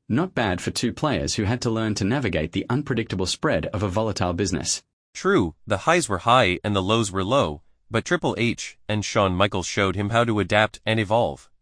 Not bad for two players who had to learn to navigate the unpredictable spread of a volatile business. True, the highs were high and the lows were low, but Triple H and Shawn Michaels showed him how to adapt and evolve.